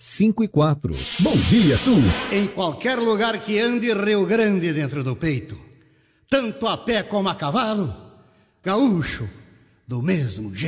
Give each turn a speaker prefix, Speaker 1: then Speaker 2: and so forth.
Speaker 1: 5 e 4. Bom dia, Sul.
Speaker 2: Em qualquer lugar que ande, Rio Grande dentro do peito. Tanto a pé como a cavalo, gaúcho, do mesmo jeito.